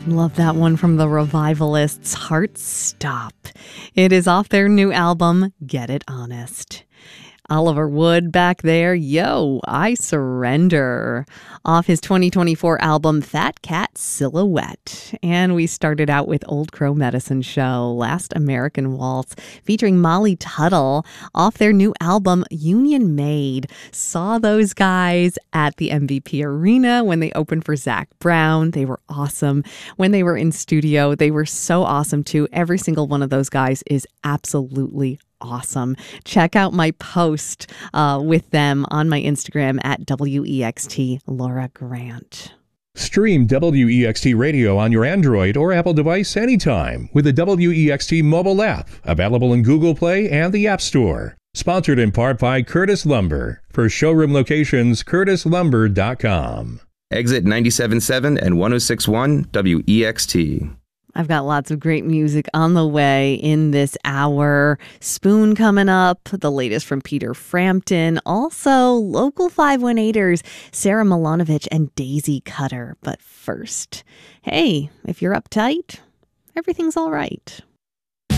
Love that one from the Revivalists, Heart Stop. It is off their new album, Get It Honest. Oliver Wood back there, Yo, I Surrender, off his 2024 album Fat Cat Silhouette. And we started out with Old Crow Medicine Show, Last American Waltz, featuring Molly Tuttle, off their new album Union Made. Saw those guys at the MVP Arena when they opened for Zac Brown. They were awesome. When they were in studio, they were so awesome too. Every single one of those guys is absolutely awesome. Check out my post with them on my Instagram at WEXT Laura Grant. Stream WEXT Radio on your Android or Apple device anytime with the WEXT mobile app, available in Google Play and the App Store. Sponsored in part by Curtis Lumber. For showroom locations, curtislumber.com. Exit 97.7 and 106.1 WEXT. I've got lots of great music on the way in this hour. Spoon coming up, the latest from Peter Frampton. Also, local 518ers, Sarah Milanovic and Daisy Cutter. But first, hey, if you're uptight, everything's all right.